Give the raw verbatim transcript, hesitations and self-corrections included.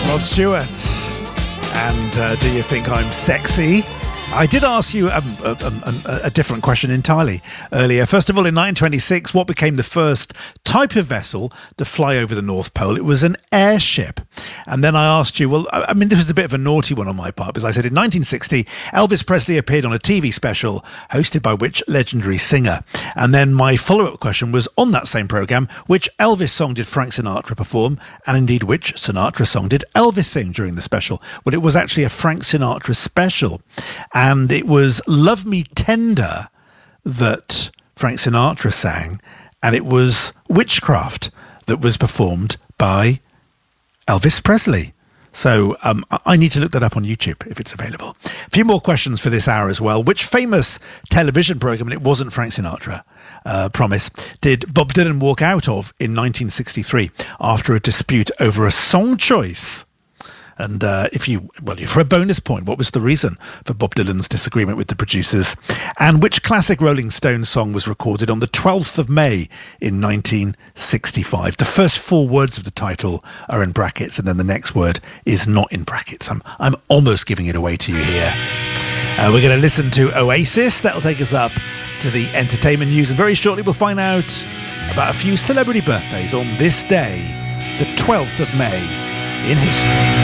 Rod Stewart. And uh, do you think I'm sexy? I did ask you um, a, a, a different question entirely earlier. First of all, in nineteen twenty-six, what became the first type of vessel to fly over the North Pole? It was an airship. And then I asked you, well, I mean, this was a bit of a naughty one on my part, because I said in nineteen sixty, Elvis Presley appeared on a T V special hosted by which legendary singer? And then my follow-up question was, on that same programme, which Elvis song did Frank Sinatra perform? And indeed, which Sinatra song did Elvis sing during the special? Well, it was actually a Frank Sinatra special. And it was Love Me Tender that Frank Sinatra sang, and it was Witchcraft that was performed by Elvis Presley. So um, I need to look that up on YouTube if it's available. A few more questions for this hour as well. Which famous television programme, and it wasn't Frank Sinatra, uh, promise, did Bob Dylan walk out of in nineteen sixty-three after a dispute over a song choice? And uh, if you, well, for a bonus point, what was the reason for Bob Dylan's disagreement with the producers? And which classic Rolling Stones song was recorded on the twelfth of May in nineteen sixty-five? The first four words of the title are in brackets, and then the next word is not in brackets. I'm, I'm almost giving it away to you here. Uh, we're going to listen to Oasis. That'll take us up to the entertainment news. And very shortly, we'll find out about a few celebrity birthdays on this day, the twelfth of May in history.